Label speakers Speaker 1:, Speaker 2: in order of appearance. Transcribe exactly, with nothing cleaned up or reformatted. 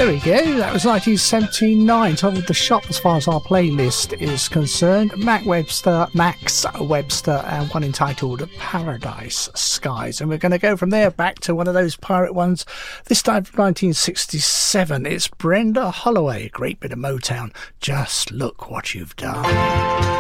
Speaker 1: There we go, that was nineteen seventy-nine, top of the shop as far as our playlist is concerned. Mac Webster, Max Webster, and one entitled Paradise Skies. And we're going to go from there back to one of those pirate ones, this time from nineteen sixty-seven. It's Brenda Holloway, great bit of Motown. Just Look What You've Done.